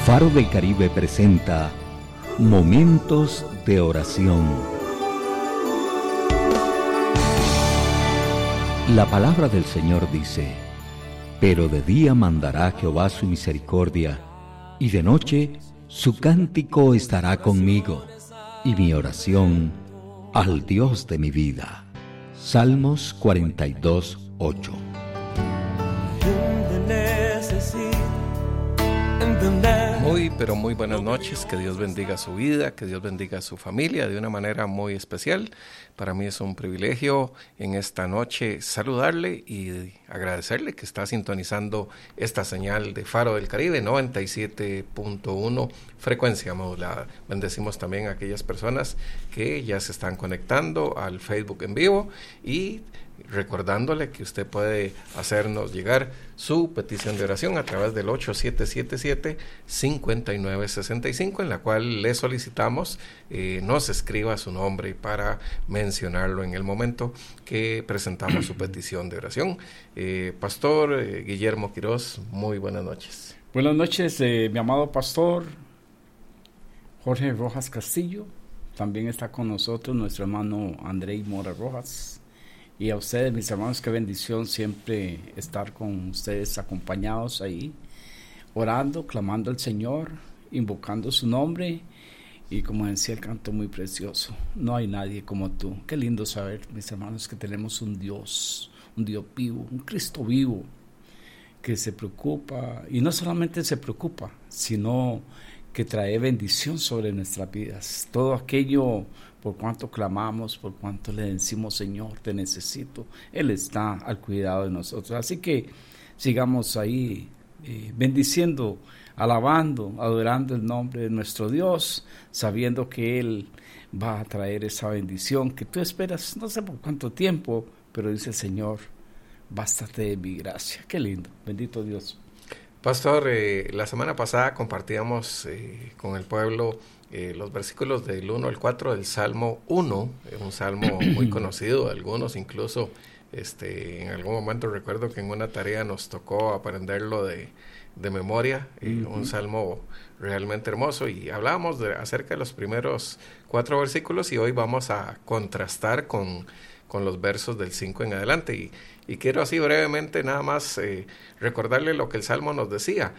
Faro del Caribe presenta Momentos de Oración. La palabra del Señor dice: pero de día mandará Jehová su misericordia, y de noche su cántico estará conmigo, y mi oración al Dios de mi vida. Salmos 42:8. Muy buenas noches, que Dios bendiga su vida, que Dios bendiga su familia de una manera muy especial. Para mí es un privilegio en esta noche saludarle y agradecerle que está sintonizando esta señal de Faro del Caribe 97.1 frecuencia modulada. Bendecimos también a aquellas personas que ya se están conectando al Facebook en vivo y recordándole que usted puede hacernos llegar su petición de oración a través del 8777-5965, en la cual le solicitamos nos escriba su nombre para mencionarlo en el momento que presentamos su petición de oración. Pastor Guillermo Quiroz, muy buenas noches. Buenas noches, mi amado pastor Jorge Rojas Castillo. También está con nosotros nuestro hermano Andrei Mora Rojas. Y a ustedes, mis hermanos, qué bendición siempre estar con ustedes acompañados ahí, orando, clamando al Señor, invocando su nombre. Y como decía el canto muy precioso, no hay nadie como tú. Qué lindo saber, mis hermanos, que tenemos un Dios vivo, un Cristo vivo, que se preocupa, y no solamente se preocupa, sino que trae bendición sobre nuestras vidas. Todo aquello por cuanto clamamos, por cuanto le decimos: Señor, te necesito, Él está al cuidado de nosotros. Así que sigamos ahí bendiciendo, alabando, adorando el nombre de nuestro Dios, sabiendo que Él va a traer esa bendición que tú esperas, no sé por cuánto tiempo, pero dice: Señor, bástate de mi gracia. Qué lindo, bendito Dios. Pastor, la semana pasada compartíamos con el pueblo los versículos del 1 al 4 del Salmo 1, un salmo muy conocido de algunos, incluso en algún momento recuerdo que en una tarea nos tocó aprenderlo de memoria, un salmo realmente hermoso, y hablábamos acerca de los primeros 4 versículos, y hoy vamos a contrastar con los versos del 5 en adelante, y quiero así brevemente nada más recordarle lo que el Salmo nos decía.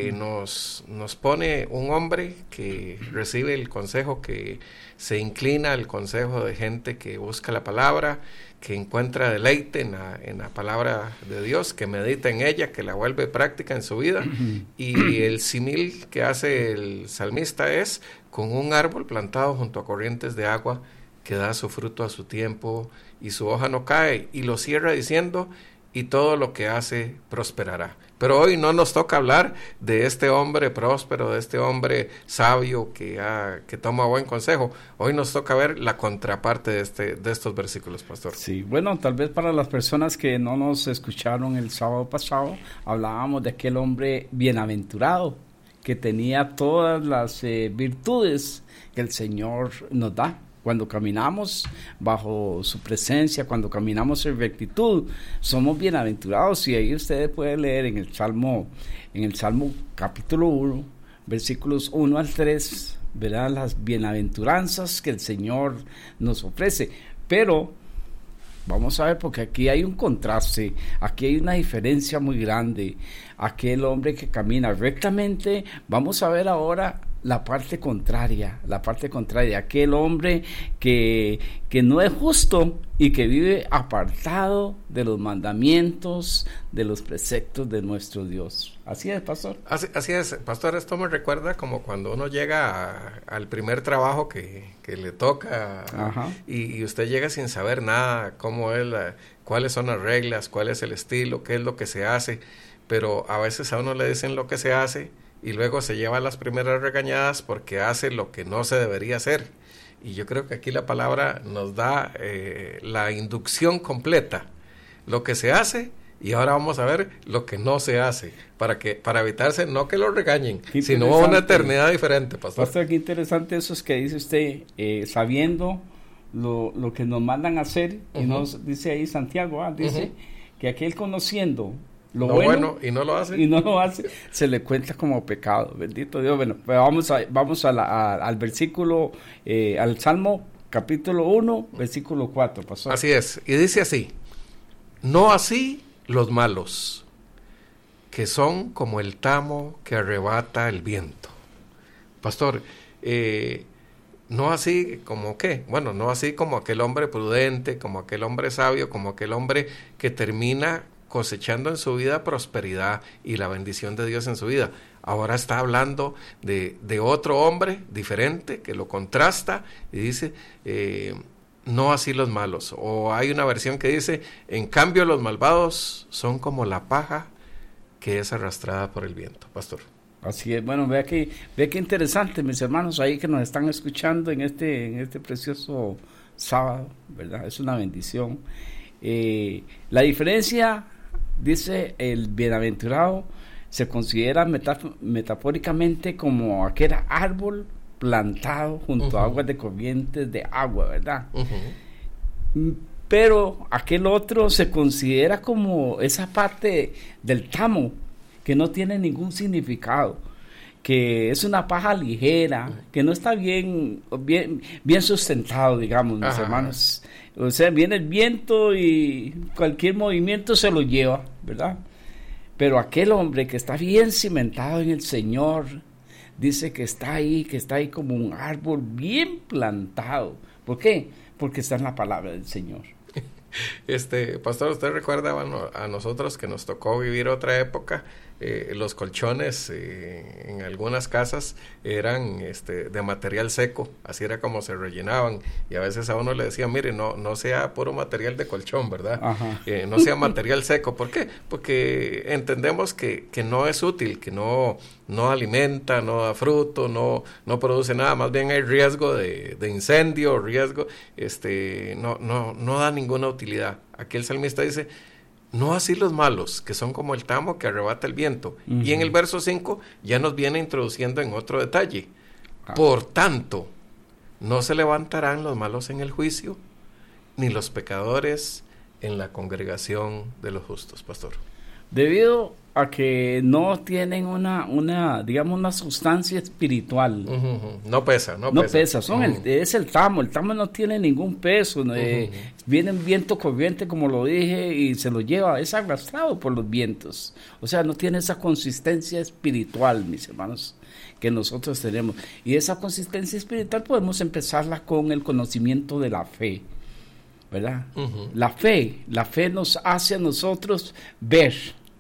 Nos pone un hombre que recibe el consejo, que se inclina al consejo de gente que busca la palabra, que encuentra deleite en la palabra de Dios, que medita en ella, que la vuelve práctica en su vida. Y el símil que hace el salmista es con un árbol plantado junto a corrientes de agua, que da su fruto a su tiempo y su hoja no cae, y lo cierra diciendo: y todo lo que hace prosperará. Pero hoy no nos toca hablar de este hombre próspero, de este hombre sabio que toma buen consejo. Hoy nos toca ver la contraparte de estos versículos, pastor. Sí, bueno, tal vez para las personas que no nos escucharon el sábado pasado, hablábamos de aquel hombre bienaventurado que tenía todas las virtudes que el Señor nos da. Cuando caminamos bajo su presencia, cuando caminamos en rectitud, somos bienaventurados. Y ahí ustedes pueden leer en el Salmo capítulo 1, versículos 1 al 3, verán las bienaventuranzas que el Señor nos ofrece. Pero vamos a ver, porque aquí hay un contraste, aquí hay una diferencia muy grande. Aquel hombre que camina rectamente, vamos a ver ahora la parte contraria, aquel hombre que no es justo y que vive apartado de los mandamientos, de los preceptos de nuestro Dios. Así es, pastor. Así es, pastor. Esto me recuerda como cuando uno llega al primer trabajo que le toca, y usted llega sin saber nada, cómo es cuáles son las reglas, cuál es el estilo, qué es lo que se hace, pero a veces a uno le dicen lo que se hace, y luego se lleva las primeras regañadas porque hace lo que no se debería hacer. Y yo creo que aquí la palabra nos da la inducción completa, lo que se hace, y ahora vamos a ver lo que no se hace, para evitarse no que lo regañen, sino una eternidad diferente, pastor. Pastor, qué interesante eso es que dice usted, sabiendo lo que nos mandan a hacer, y nos dice ahí Santiago, dice que aquel conociendo lo bueno y no lo hace, se le cuenta como pecado. Bendito Dios. Bueno, pues vamos al versículo, al Salmo capítulo 1, versículo 4, pastor. Así es, y dice así: no así los malos, que son como el tamo que arrebata el viento. Pastor, no así como qué, bueno, no así como aquel hombre prudente, como aquel hombre sabio, como aquel hombre que termina cosechando en su vida prosperidad y la bendición de Dios en su vida. Ahora está hablando de otro hombre diferente que lo contrasta y dice, no así los malos. O hay una versión que dice, en cambio los malvados son como la paja que es arrastrada por el viento. Pastor. Así es. Bueno, vea que interesante, mis hermanos ahí que nos están escuchando en este precioso sábado, ¿verdad? Es una bendición. La diferencia, dice el bienaventurado, se considera metafóricamente como aquel árbol plantado junto a aguas de corrientes de agua, ¿verdad? Pero aquel otro se considera como esa parte del tamo que no tiene ningún significado, que es una paja ligera, que no está bien sustentado, digamos, mis hermanos. O sea, viene el viento y cualquier movimiento se lo lleva, ¿verdad? Pero aquel hombre que está bien cimentado en el Señor, dice que está ahí como un árbol bien plantado. ¿Por qué? Porque está en la palabra del Señor. Pastor, ¿usted recuerda a nosotros que nos tocó vivir otra época? Los colchones en algunas casas eran de material seco, así era como se rellenaban, y a veces a uno le decía, mire, no sea puro material de colchón, ¿verdad? No sea material seco. ¿Por qué? Porque entendemos que no es útil, que no alimenta, no da fruto, no produce nada, más bien hay riesgo de incendio, riesgo, no da ninguna utilidad. Aquí el salmista dice, no así los malos, que son como el tamo que arrebata el viento. Y en el verso 5 ya nos viene introduciendo en otro detalle. Por tanto, no se levantarán los malos en el juicio, ni los pecadores en la congregación de los justos, pastor. Debido a que no tienen una sustancia espiritual. No pesa. Es el tamo no tiene ningún peso, viene un viento corriente, como lo dije, y se lo lleva, es arrastrado por los vientos. O sea, no tiene esa consistencia espiritual, mis hermanos, que nosotros tenemos. Y esa consistencia espiritual podemos empezarla con el conocimiento de la fe, ¿verdad? La fe nos hace a nosotros ver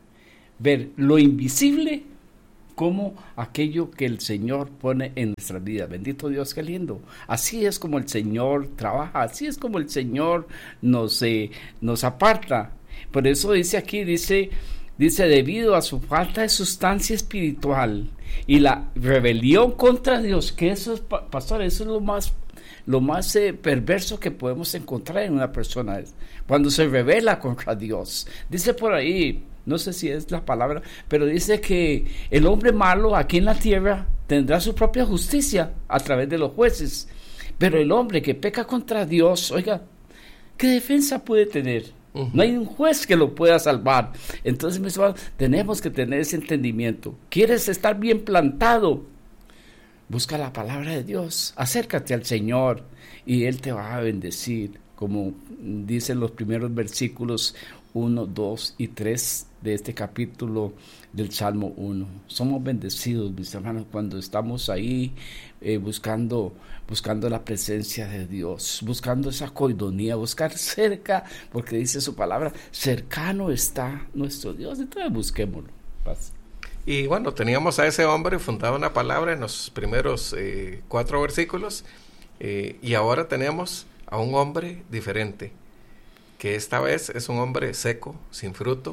lo invisible como aquello que el Señor pone en nuestra vida. Bendito Dios, qué lindo. Así es como el Señor trabaja, así es como el Señor nos aparta. Por eso dice aquí, dice debido a su falta de sustancia espiritual y la rebelión contra Dios, que eso es, pastor, eso es lo más perverso que podemos encontrar en una persona, es cuando se rebela contra Dios. Dice por ahí, no sé si es la palabra, pero dice que el hombre malo aquí en la tierra tendrá su propia justicia a través de los jueces, pero el hombre que peca contra Dios, oiga, ¿qué defensa puede tener? No hay un juez que lo pueda salvar. Entonces, mis hermanos, tenemos que tener ese entendimiento. ¿Quieres estar bien plantado? Busca la palabra de Dios, acércate al Señor y Él te va a bendecir, como dicen los primeros versículos 1, 2 y 3 de este capítulo del Salmo 1. Somos bendecidos, mis hermanos, cuando estamos ahí buscando la presencia de Dios, buscando esa coinonía, buscar cerca, porque dice su palabra, cercano está nuestro Dios. Entonces busquémoslo. Paz. Y bueno, teníamos a ese hombre fundado en la palabra en los primeros 4 versículos, y ahora tenemos a un hombre diferente, que esta vez es un hombre seco, sin fruto,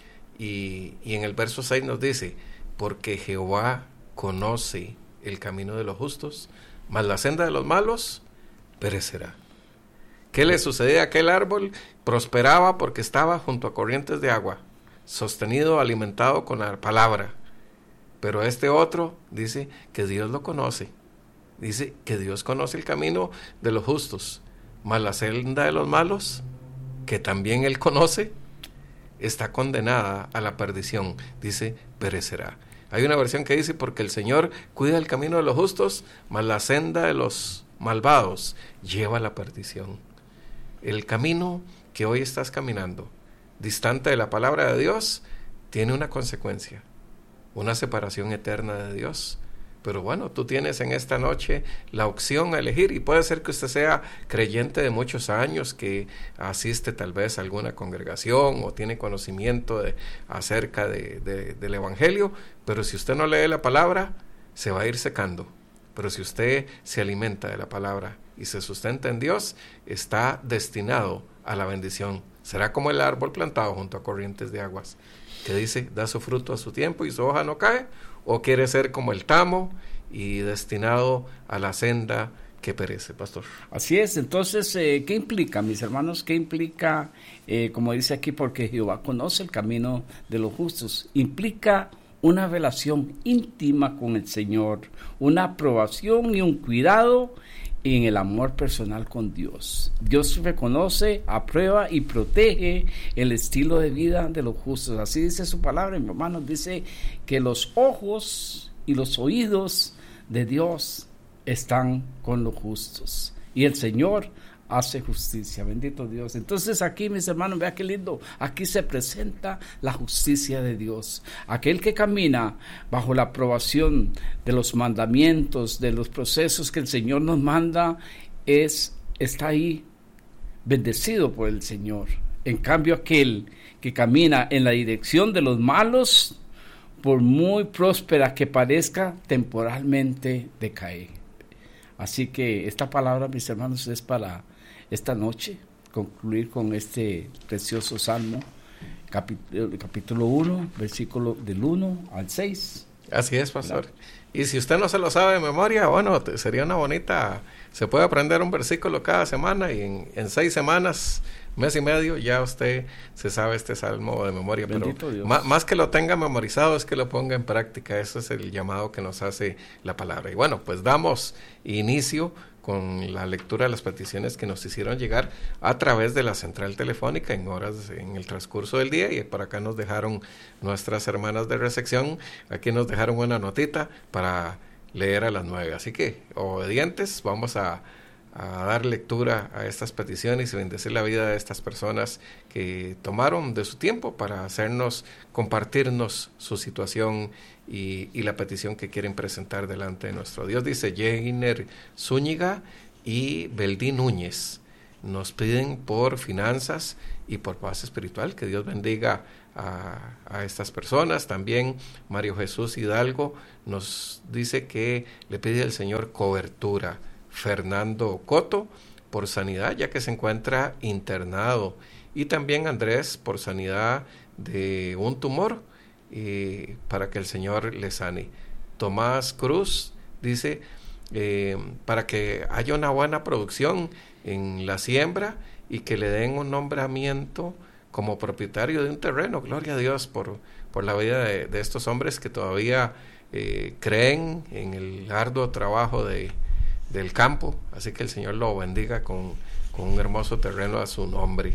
y en el verso 6 nos dice, porque Jehová conoce el camino de los justos, mas la senda de los malos perecerá. ¿Qué le sucedía a aquel árbol? Prosperaba porque estaba junto a corrientes de agua, sostenido, alimentado con la palabra. Pero este otro dice que Dios lo conoce. Dice que Dios conoce el camino de los justos, mas la senda de los malos, que también Él conoce, está condenada a la perdición. Dice, perecerá. Hay una versión que dice, porque el Señor cuida el camino de los justos, mas la senda de los malvados lleva a la perdición. El camino que hoy estás caminando, distante de la palabra de Dios, tiene una consecuencia, una separación eterna de Dios. Pero bueno, tú tienes en esta noche la opción a elegir, y puede ser que usted sea creyente de muchos años, que asiste tal vez a alguna congregación o tiene conocimiento acerca del Evangelio, pero si usted no lee la palabra, se va a ir secando. Pero si usted se alimenta de la palabra y se sustenta en Dios, está destinado a la bendición. Será como el árbol plantado junto a corrientes de aguas, que dice, da su fruto a su tiempo y su hoja no cae, o quiere ser como el tamo y destinado a la senda que perece, pastor. Así es. Entonces, ¿qué implica, mis hermanos? ¿Qué implica, como dice aquí, porque Jehová conoce el camino de los justos? Implica una relación íntima con el Señor, una aprobación y un cuidado en el amor personal con Dios. Dios reconoce, aprueba y protege el estilo de vida de los justos. Así dice su palabra, mi hermano. Dice que los ojos y los oídos de Dios están con los justos, y el Señor hace justicia. Bendito Dios. Entonces aquí, mis hermanos, vea qué lindo, aquí se presenta la justicia de Dios. Aquel que camina bajo la aprobación de los mandamientos, de los procesos que el Señor nos manda, está ahí bendecido por el Señor. En cambio, aquel que camina en la dirección de los malos, por muy próspera que parezca, temporalmente decae. Así que esta palabra, mis hermanos, es para esta noche concluir con este precioso salmo, capítulo 1, versículo del 1 al 6. Así es, pastor. Y si usted no se lo sabe de memoria, bueno, sería una bonita, se puede aprender un versículo cada semana, y en 6 semanas, mes y medio, ya usted se sabe este salmo de memoria. Bendito pero Dios. Más que lo tenga memorizado, es que lo ponga en práctica. Eso es el llamado que nos hace la palabra. Y bueno, pues damos inicio con la lectura de las peticiones que nos hicieron llegar a través de la central telefónica en el transcurso del día, y por acá nos dejaron nuestras hermanas de recepción, aquí nos dejaron una notita para leer a las 9, así que obedientes, vamos a dar lectura a estas peticiones y bendecir la vida de estas personas que tomaron de su tiempo para compartirnos su situación y la petición que quieren presentar delante de nuestro Dios. Dice Jeiner Zúñiga y Beldí Núñez, nos piden por finanzas y por paz espiritual, que Dios bendiga a estas personas. También Mario Jesús Hidalgo nos dice que le pide al Señor cobertura. Fernando Coto por sanidad, ya que se encuentra internado, y también Andrés por sanidad de un tumor, para que el Señor le sane. Tomás Cruz dice para que haya una buena producción en la siembra y que le den un nombramiento como propietario de un terreno. Gloria a Dios por la vida de estos hombres que todavía creen en el arduo trabajo del campo, así que el Señor lo bendiga con un hermoso terreno a su nombre,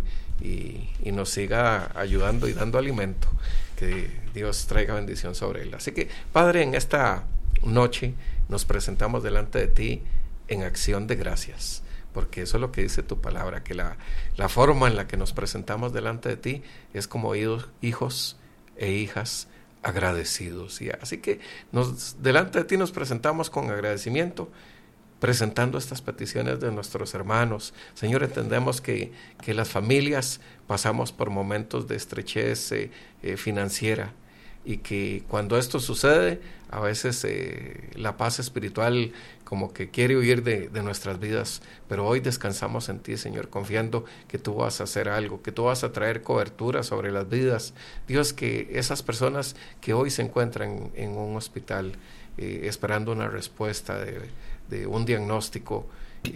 y nos siga ayudando y dando alimento, que Dios traiga bendición sobre él. Así que, Padre, en esta noche nos presentamos delante de ti en acción de gracias, porque eso es lo que dice tu palabra, que la forma en la que nos presentamos delante de ti es como hijos e hijas agradecidos. Y así que delante de ti nos presentamos con agradecimiento, presentando estas peticiones de nuestros hermanos. Señor, entendemos que las familias pasamos por momentos de estrechez financiera, y que cuando esto sucede, a veces la paz espiritual como que quiere huir de nuestras vidas, pero hoy descansamos en ti, Señor, confiando que tú vas a hacer algo, que tú vas a traer cobertura sobre las vidas. Dios, que esas personas que hoy se encuentran en un hospital esperando una respuesta de un diagnóstico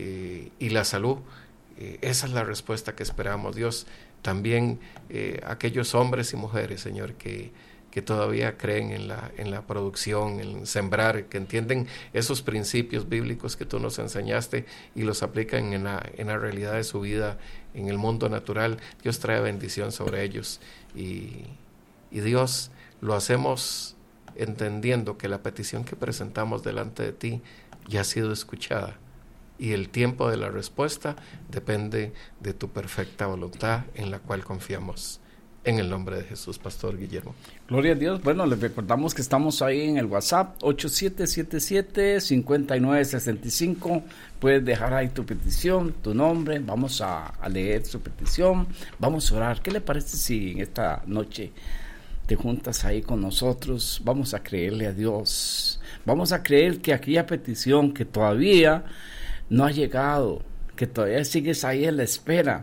y la salud, esa es la respuesta que esperamos. Dios, también aquellos hombres y mujeres, Señor, que que todavía creen en la producción, en sembrar, que entienden esos principios bíblicos que tú nos enseñaste y los aplican en la realidad de su vida, en el mundo natural. Dios trae bendición sobre ellos. Y Dios, lo hacemos entendiendo que la petición que presentamos delante de ti ya ha sido escuchada. Y el tiempo de la respuesta depende de tu perfecta voluntad, en la cual confiamos. En el nombre de Jesús, Pastor Guillermo. Gloria a Dios. Bueno, les recordamos que estamos ahí en el WhatsApp 8777-5965. Puedes dejar ahí tu petición, tu nombre. Vamos a leer su petición. Vamos a orar. ¿Qué le parece si en esta noche te juntas ahí con nosotros? Vamos a creerle a Dios. Vamos a creer que aquella petición que todavía no ha llegado, que todavía sigues ahí en la espera,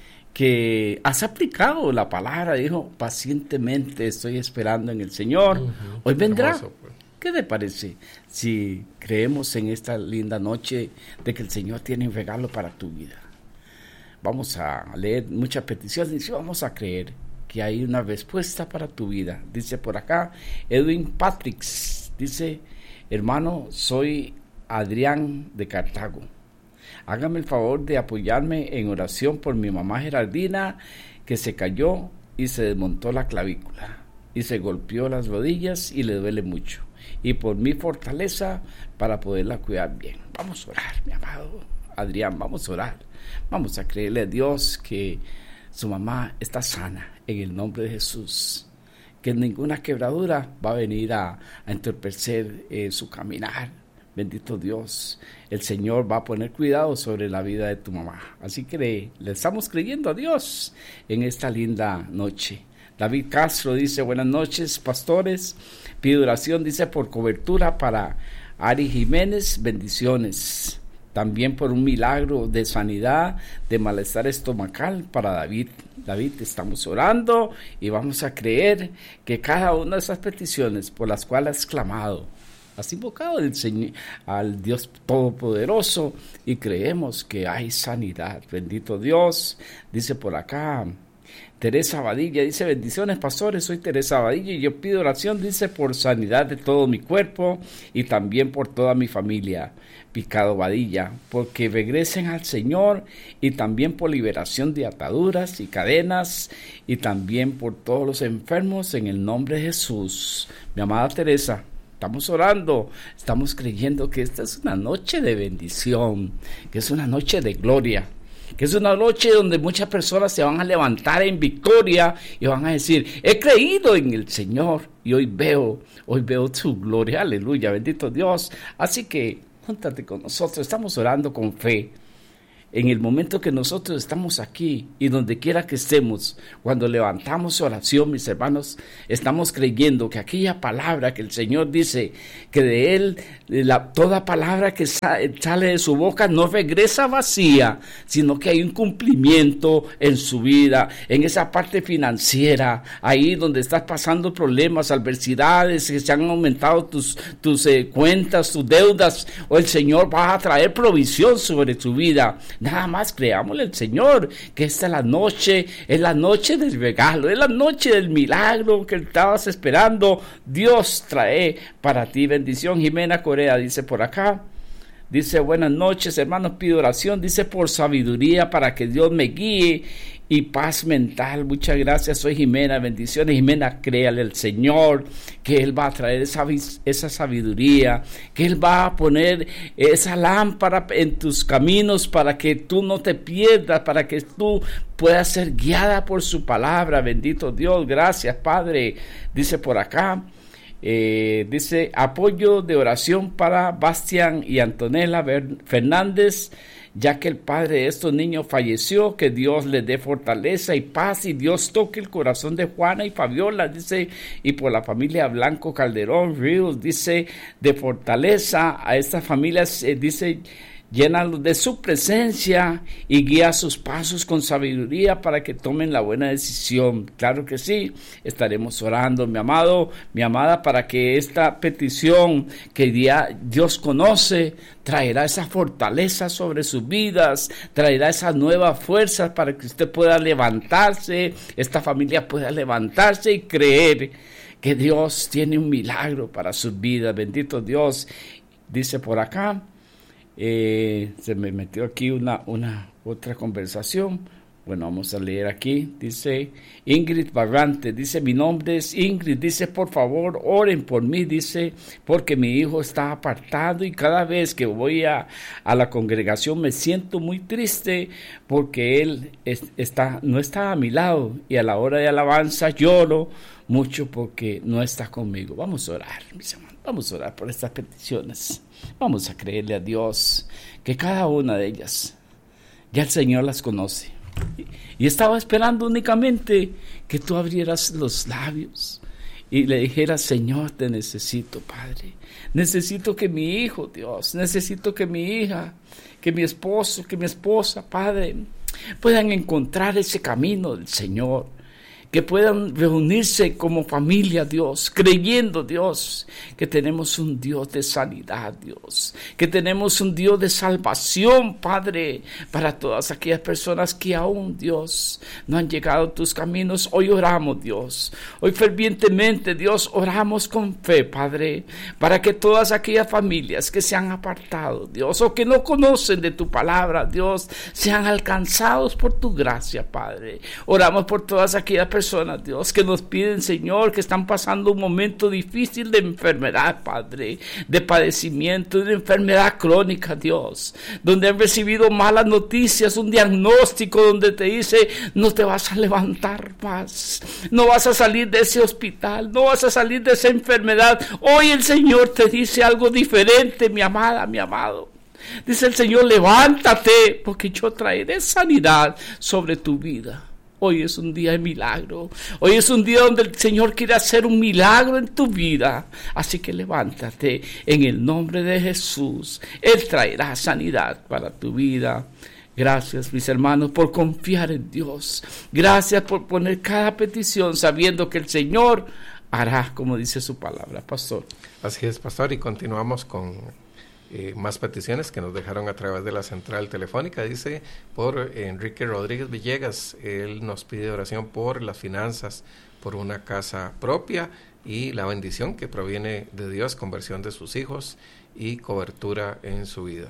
que has aplicado la palabra, dijo, pacientemente estoy esperando en el Señor, hoy vendrá. Hermoso, pues. ¿Qué te parece si creemos en esta linda noche de que el Señor tiene un regalo para tu vida? Vamos a leer muchas peticiones y vamos a creer que hay una respuesta para tu vida. Dice por acá, Edwin Patricks, dice, hermano, soy Adrián de Cartago. Hágame el favor de apoyarme en oración por mi mamá Geraldina, que se cayó y se desmontó la clavícula y se golpeó las rodillas y le duele mucho, y por mi fortaleza para poderla cuidar bien. Vamos a orar, mi amado Adrián, vamos a orar. Vamos a creerle a Dios que su mamá está sana en el nombre de Jesús, que ninguna quebradura va a venir a entorpecer su caminar. Bendito Dios, el Señor va a poner cuidado sobre la vida de tu mamá. Así que le estamos creyendo a Dios en esta linda noche. David Castro dice, buenas noches, pastores. Pido oración, dice, por cobertura para Ari Jiménez, bendiciones. También por un milagro de sanidad, de malestar estomacal para David. David, estamos orando y vamos a creer que cada una de esas peticiones por las cuales has clamado, has invocado al Dios Todopoderoso, y creemos que hay sanidad. Bendito Dios. Dice por acá Teresa Badilla, dice, bendiciones pastores, soy Teresa Badilla y yo pido oración, dice, por sanidad de todo mi cuerpo y también por toda mi familia. Picado Badilla, porque regresen al Señor, y también por liberación de ataduras y cadenas, y también por todos los enfermos en el nombre de Jesús. Mi amada Teresa, estamos orando, estamos creyendo que esta es una noche de bendición, que es una noche de gloria, que es una noche donde muchas personas se van a levantar en victoria y van a decir, he creído en el Señor y hoy veo tu gloria, aleluya, bendito Dios. Así que júntate con nosotros, estamos orando con fe. En el momento que nosotros estamos aquí y donde quiera que estemos, cuando levantamos oración, mis hermanos, estamos creyendo que aquella palabra que el Señor dice, que de Él, toda palabra que sale de su boca no regresa vacía, sino que hay un cumplimiento en su vida, en esa parte financiera, ahí donde estás pasando problemas, adversidades, que se han aumentado tus cuentas, tus deudas, o el Señor va a traer provisión sobre tu vida. Nada más creámosle al Señor que esta es la noche del regalo, es la noche del milagro que estabas esperando. Dios trae para ti bendición. Jimena Corea dice por acá, dice, buenas noches hermanos, pido oración, dice, por sabiduría para que Dios me guíe y paz mental. Muchas gracias, soy Jimena, bendiciones. Jimena, créale al Señor que Él va a traer esa sabiduría, que Él va a poner esa lámpara en tus caminos para que tú no te pierdas, para que tú puedas ser guiada por su palabra. Bendito Dios, gracias Padre. Dice por acá, dice, apoyo de oración para Bastián y Antonella Fernández, ya que el padre de estos niños falleció, que Dios les dé fortaleza y paz, y Dios toque el corazón de Juana y Fabiola, dice, y por la familia Blanco Calderón Ríos, dice, de fortaleza a estas familias, dice, llénalos de su presencia y guía sus pasos con sabiduría para que tomen la buena decisión. Claro que sí, estaremos orando, mi amado, mi amada, para que esta petición que Dios conoce traerá esa fortaleza sobre sus vidas, traerá esas nuevas fuerzas para que usted pueda levantarse, esta familia pueda levantarse y creer que Dios tiene un milagro para sus vidas. Bendito Dios. Dice por acá, se me metió aquí una otra conversación. Bueno, vamos a leer aquí. Dice Ingrid Barrante, dice: mi nombre es Ingrid, dice: por favor oren por mí, dice, porque mi hijo está apartado y cada vez que voy a la congregación me siento muy triste porque él no está a mi lado, y a la hora de alabanza lloro mucho porque no está conmigo. Vamos a orar, mis hermanos, vamos a orar por estas peticiones. Vamos a creerle a Dios que cada una de ellas ya el Señor las conoce. Y estaba esperando únicamente que tú abrieras los labios y le dijeras: Señor, te necesito, Padre. Necesito que mi hijo, Dios, necesito que mi hija, que mi esposo, que mi esposa, Padre, puedan encontrar ese camino del Señor. Que puedan reunirse como familia, Dios, creyendo, Dios, que tenemos un Dios de sanidad, Dios, que tenemos un Dios de salvación, Padre, para todas aquellas personas que aún, Dios, no han llegado a tus caminos. Hoy oramos, Dios, hoy fervientemente, Dios, oramos con fe, Padre, para que todas aquellas familias que se han apartado, Dios, o que no conocen de tu palabra, Dios, sean alcanzados por tu gracia, Padre. Oramos por todas aquellas personas, Dios, que nos piden, Señor, que están pasando un momento difícil de enfermedad, Padre, de padecimiento, de enfermedad crónica, Dios, donde han recibido malas noticias, un diagnóstico donde te dice: no te vas a levantar más, no vas a salir de ese hospital, no vas a salir de esa enfermedad. Hoy el Señor te dice algo diferente, mi amada, mi amado. Dice el Señor: levántate, porque yo traeré sanidad sobre tu vida. Hoy es un día de milagro. Hoy es un día donde el Señor quiere hacer un milagro en tu vida. Así que levántate en el nombre de Jesús. Él traerá sanidad para tu vida. Gracias, mis hermanos, por confiar en Dios. Gracias por poner cada petición sabiendo que el Señor hará como dice su palabra, pastor. Así es, pastor, y continuamos con más peticiones que nos dejaron a través de la central telefónica. Dice por Enrique Rodríguez Villegas, él nos pide oración por las finanzas, por una casa propia y la bendición que proviene de Dios, conversión de sus hijos y cobertura en su vida.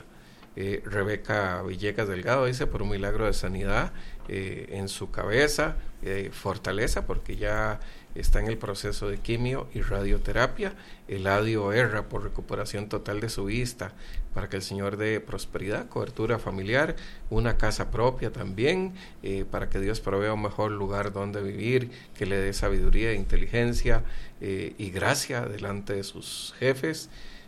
Rebeca Villegas Delgado dice por un milagro de sanidad en su cabeza, fortaleza porque ya está en el proceso de quimio y radioterapia. Eladio Erra por recuperación total de su vista, para que el Señor dé prosperidad, cobertura familiar, una casa propia también, para que Dios provea un mejor lugar donde vivir, que le dé sabiduría e inteligencia y gracia delante de sus jefes.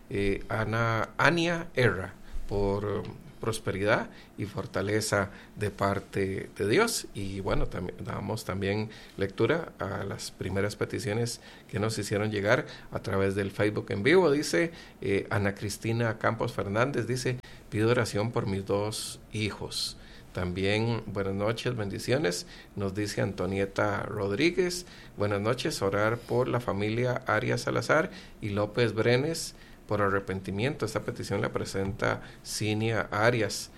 Ania Erra por prosperidad y fortaleza de parte de Dios. Y bueno, damos también lectura a las primeras peticiones que nos hicieron llegar a través del Facebook en vivo. Dice Ana Cristina Campos Fernández, dice: pido oración por mis 2 hijos. También buenas noches, bendiciones, nos dice Antonieta Rodríguez. Buenas noches, orar por la familia Arias Salazar y López Brenes por arrepentimiento. Esta petición la presenta Cinia Arias.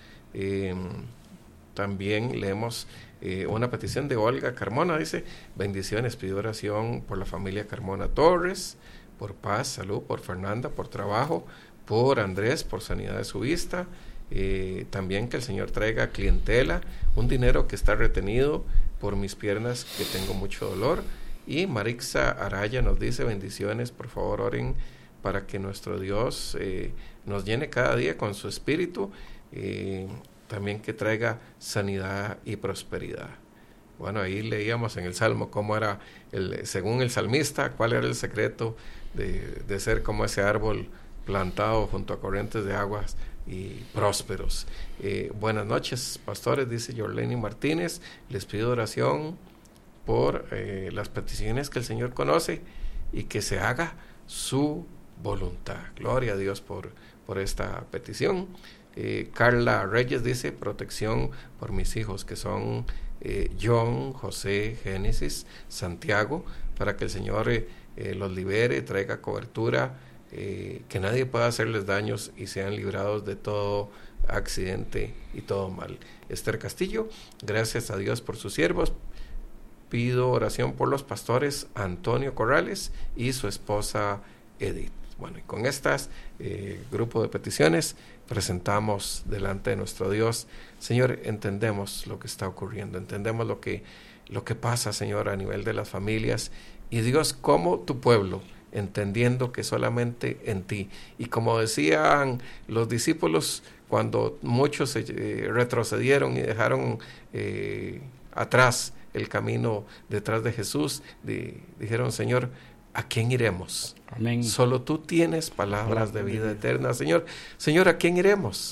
También leemos una petición de Olga Carmona, dice: bendiciones, pido oración por la familia Carmona Torres, por paz, salud, por Fernanda, por trabajo, por Andrés, por sanidad de su vista. También que el Señor traiga clientela, un dinero que está retenido, por mis piernas que tengo mucho dolor. Y Marixa Araya nos dice: bendiciones, por favor oren para que nuestro Dios nos llene cada día con su espíritu, también que traiga sanidad y prosperidad. Bueno, ahí leíamos en el Salmo cómo era, según el salmista, cuál era el secreto de ser como ese árbol plantado junto a corrientes de aguas y prósperos. Buenas noches, pastores, dice Yorleni Martínez, les pido oración por las peticiones que el Señor conoce y que se haga su voluntad. Gloria a Dios por esta petición. Carla Reyes dice: protección por mis hijos que son John, José, Génesis, Santiago, para que el Señor los libere, traiga cobertura, que nadie pueda hacerles daños y sean librados de todo accidente y todo mal. Esther Castillo, gracias a Dios por sus siervos, pido oración por los pastores Antonio Corrales y su esposa Edith. Bueno, y con estas grupo de peticiones presentamos delante de nuestro Dios. Señor, entendemos lo que está ocurriendo, entendemos lo que pasa, Señor, a nivel de las familias. Y Dios, como tu pueblo, entendiendo que solamente en ti. Y como decían los discípulos, cuando muchos retrocedieron y dejaron atrás el camino detrás de Jesús, dijeron, Señor, ¿a quién iremos? Amén. Solo tú tienes palabras de vida eterna, Señor. Señor, ¿a quién iremos?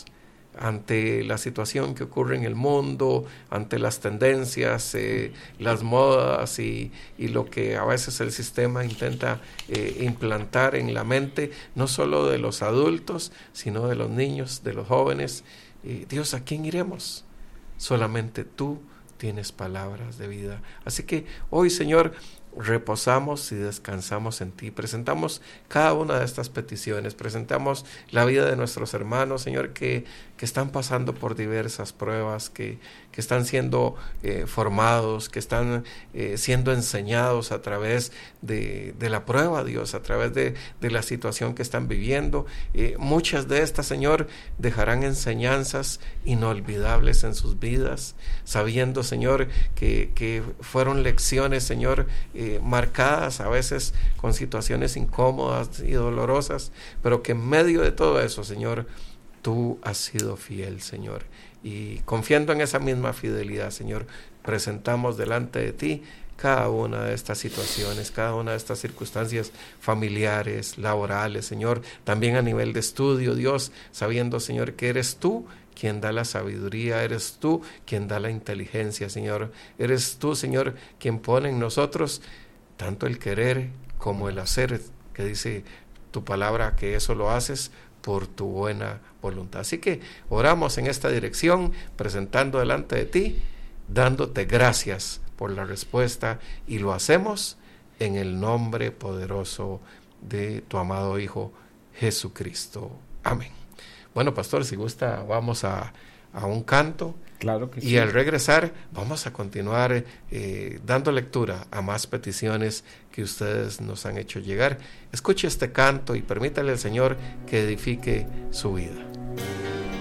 Ante la situación que ocurre en el mundo, ante las tendencias, las modas y lo que a veces el sistema intenta implantar en la mente, no solo de los adultos, sino de los niños, de los jóvenes. Dios, ¿a quién iremos? Solamente tú tienes palabras de vida. Así que hoy, Señor, reposamos y descansamos en ti. Presentamos cada una de estas peticiones, presentamos la vida de nuestros hermanos, Señor, que están pasando por diversas pruebas, que están siendo formados, que están siendo enseñados a través de la prueba, Dios, a través de la situación que están viviendo. Muchas de estas, Señor, dejarán enseñanzas inolvidables en sus vidas, sabiendo, Señor, que fueron lecciones, Señor, marcadas a veces con situaciones incómodas y dolorosas, pero que en medio de todo eso, Señor, tú has sido fiel, Señor, y confiando en esa misma fidelidad, Señor, presentamos delante de ti cada una de estas situaciones, cada una de estas circunstancias familiares, laborales, Señor, también a nivel de estudio, Dios, sabiendo, Señor, que eres tú quien da la sabiduría, eres tú quien da la inteligencia, Señor, eres tú, Señor, quien pone en nosotros tanto el querer como el hacer, que dice tu palabra que eso lo haces por tu buena voluntad. Así que oramos en esta dirección, presentando delante de ti, dándote gracias por la respuesta, y lo hacemos en el nombre poderoso de tu amado Hijo Jesucristo. Amén. Bueno, pastor, si gusta, vamos a un canto. Claro que sí. Y al regresar vamos a continuar dando lectura a más peticiones que ustedes nos han hecho llegar. Escuche este canto y permítale al Señor que edifique su vida.